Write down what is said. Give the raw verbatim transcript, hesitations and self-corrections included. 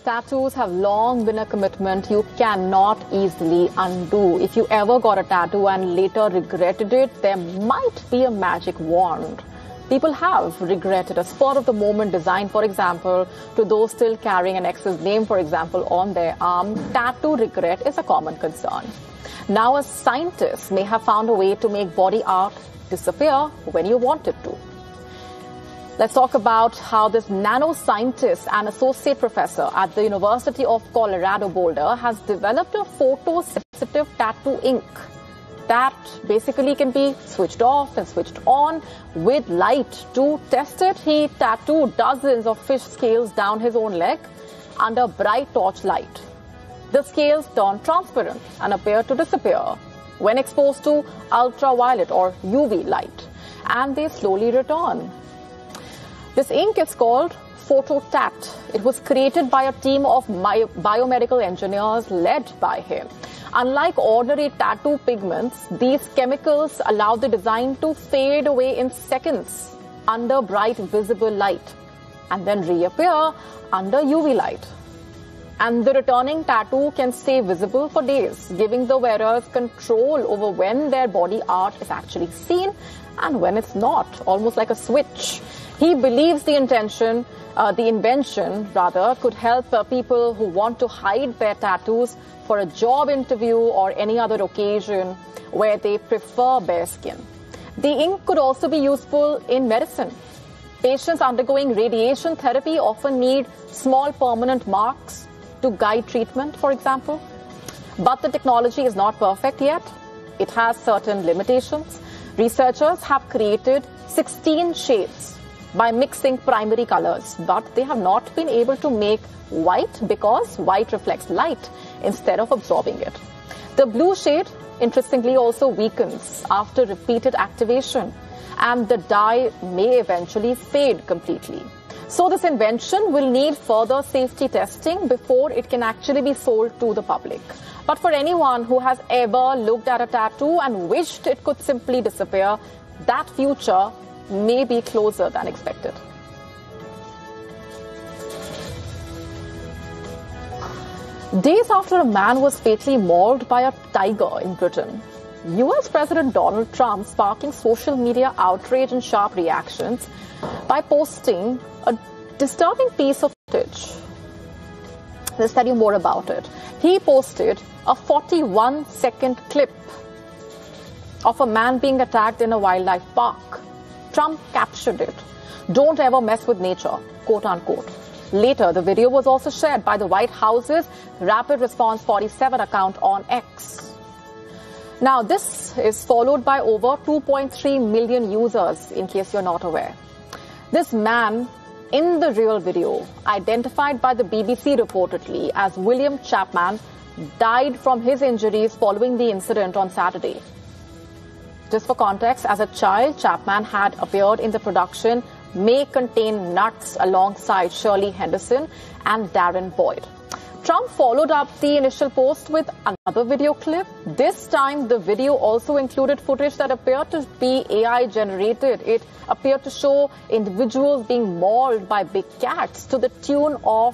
Tattoos have long been a commitment you cannot easily undo. If you ever got a tattoo and later regretted it, there might be a magic wand. People have regretted a spur of the moment design, for example, to those still carrying an ex's name, for example, on their arm. Tattoo regret is a common concern. Now, a scientist may have found a way to make body art disappear when you want it to. Let's talk about how this nanoscientist and associate professor at the University of Colorado Boulder has developed a photosensitive tattoo ink that basically can be switched off and switched on with light. To test it, he tattooed dozens of fish scales down his own leg under bright torchlight. The scales turn transparent and appear to disappear when exposed to ultraviolet or U V light, and they slowly return. This ink is called PhotoTat. It was created by a team of biomedical engineers led by him. Unlike ordinary tattoo pigments, these chemicals allow the design to fade away in seconds under bright visible light and then reappear under U V light. And the returning tattoo can stay visible for days, giving the wearers control over when their body art is actually seen and when it's not, almost like a switch. He believes the intention, uh, the invention rather, could help uh, people who want to hide their tattoos for a job interview or any other occasion where they prefer bare skin. The ink could also be useful in medicine. Patients undergoing radiation therapy often need small permanent marks to guide treatment, for example. But the technology is not perfect yet. It has certain limitations. Researchers have created sixteen shades by mixing primary colors, but they have not been able to make white because white reflects light instead of absorbing it. The blue shade, interestingly, also weakens after repeated activation, and the dye may eventually fade completely. So this invention will need further safety testing before it can actually be sold to the public. But for anyone who has ever looked at a tattoo and wished it could simply disappear, that future may be closer than expected. Days after a man was fatally mauled by a tiger in Britain, U S President Donald Trump sparking social media outrage and sharp reactions by posting a disturbing piece of footage. Let's tell you more about it. He posted a forty-one second clip of a man being attacked in a wildlife park. Trump captured it, "Don't ever mess with nature," quote unquote. Later, the video was also shared by the White House's Rapid Response forty-seven account on X. Now, this is followed by over two point three million users, in case you're not aware. This man in the real video, identified by the B B C reportedly as William Chapman, died from his injuries following the incident on Saturday. Just for context, as a child, Chapman had appeared in the production May Contain Nuts alongside Shirley Henderson and Darren Boyd. Trump followed up the initial post with another video clip. This time, the video also included footage that appeared to be A I generated. It appeared to show individuals being mauled by big cats to the tune of